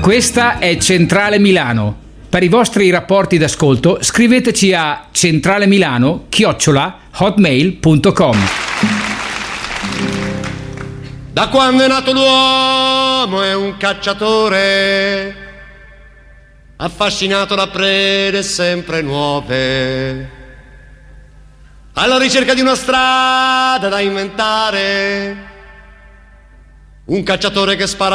Questa è Centrale Milano. Per i vostri rapporti d'ascolto scriveteci a centralemilano@hotmail.com. Da quando è nato l'uomo è un cacciatore, affascinato da prede sempre nuove, alla ricerca di una strada da inventare, un cacciatore che spara